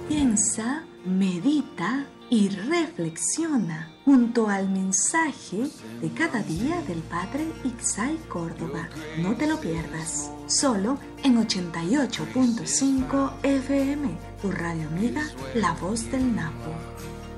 Piensa, medita y reflexiona junto al mensaje de cada día del Padre Ixay Córdoba. No te lo pierdas, solo en 88.5 FM, tu radio amiga, La Voz del Napo.